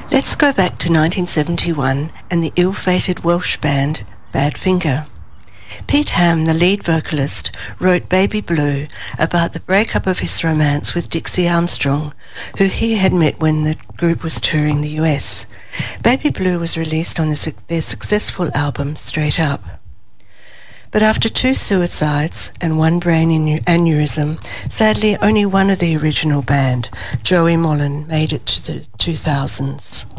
Let's go back to 1971 and the ill-fated Welsh band Badfinger. Pete Ham, the lead vocalist, wrote Baby Blue about the breakup of his romance with Dixie Armstrong, who he had met when the group was touring the US. Baby Blue was released on their successful album Straight Up. But after 2 suicides and 1 brain aneurysm, sadly only one of the original band, Joey Molland, made it to the 2000s.